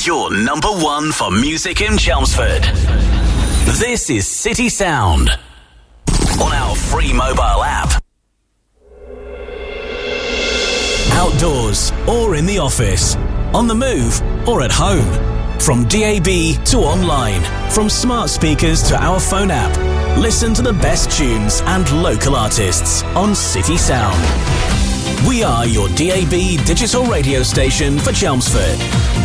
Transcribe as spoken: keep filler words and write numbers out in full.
your number one for music in Chelmsford. This is City Sound on our free mobile app. Outdoors or in the office, on the move or at home. From D A B to online, from smart speakers to our phone app. Listen to the best tunes and local artists on City Sound. We are your D A B digital radio station for Chelmsford.